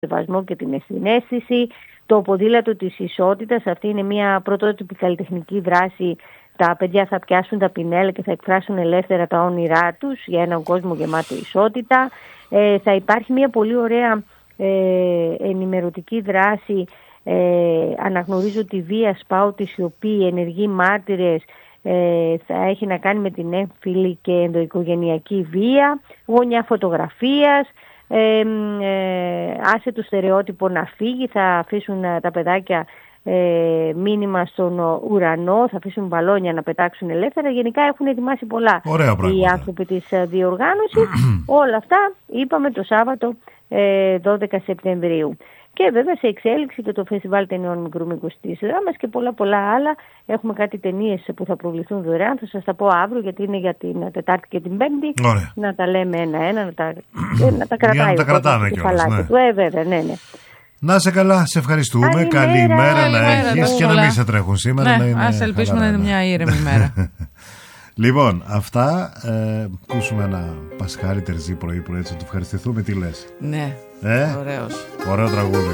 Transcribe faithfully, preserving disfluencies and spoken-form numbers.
σεβασμό και την συναίσθηση. Το ποδήλατο της ισότητας, αυτή είναι μια πρωτότυπη καλλιτεχνική δράση. Τα παιδιά θα πιάσουν τα πινέλα και θα εκφράσουν ελεύθερα τα όνειρά τους για έναν κόσμο γεμάτο ισότητα. Ε, θα υπάρχει μια πολύ ωραία ε, ενημερωτική δράση. Ε, αναγνωρίζω τη βία, σπάω τη σιωπή, ενεργοί μάρτυρες. Ε, θα έχει να κάνει με την έμφυλη και ενδοοικογενειακή βία, γωνιά φωτογραφίας. Ε, ε, άσε το στερεότυπο να φύγει, θα αφήσουν τα παιδάκια ε, μήνυμα στον ουρανό, θα αφήσουν μπαλόνια να πετάξουν ελεύθερα. Γενικά έχουν ετοιμάσει πολλά οι άνθρωποι της διοργάνωσης. Όλα αυτά είπαμε το Σάββατο ε, δώδεκα Σεπτεμβρίου. Και βέβαια σε εξέλιξη και το Φεστιβάλ Ταινιών Μικρού Μήκους της Δράμας και πολλά πολλά άλλα. Έχουμε κάτι ταινίες που θα προβληθούν δωρεάν. Θα σας τα πω αύριο γιατί είναι για την Τετάρτη και την Πέμπτη. Ωραία. Να τα λέμε ένα-ένα, να τα, να τα κρατάει. Για να τα κρατάμε κιόλας, ναι. του. Ε, βέβαια, ναι, ναι. Να σε καλά, σε ευχαριστούμε. Καλή Καλή μέρα, μέρα να μέρα, έχεις και να μην σε τρέχουν σήμερα. Ναι, να είναι ας ελπίσουμε να είναι μια ήρεμη μέρα. Λοιπόν, αυτά. Ε, ακούσουμε ένα Πασχάλη Τερζή πρωί-πρωί, έτσι να του ευχαριστηθούμε. Τι λες? Ναι, ε? ωραίος. Ωραίο τραγούδι.